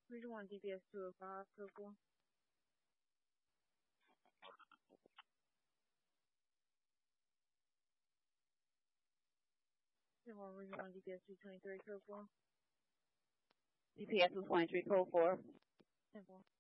Region 1 DBS 205, code 4. Region 1 DBS 223, code 4. DPS 223, code 4. 10-4.